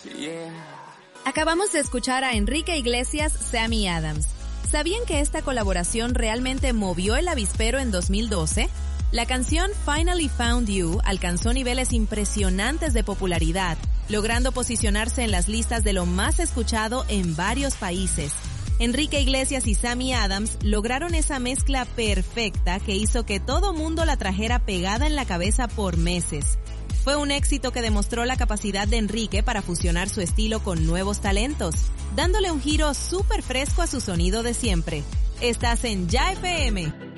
Acabamos de escuchar a Enrique Iglesias, Sammy Adams. ¿Sabían que esta colaboración realmente movió el avispero en 2012? La canción Finally Found You alcanzó niveles impresionantes de popularidad, logrando posicionarse en las listas de lo más escuchado en varios países. Enrique Iglesias y Sammy Adams lograron esa mezcla perfecta que hizo que todo mundo la trajera pegada en la cabeza por meses. Fue un éxito que demostró la capacidad de Enrique para fusionar su estilo con nuevos talentos, dándole un giro súper fresco a su sonido de siempre. Estás en Ya FM.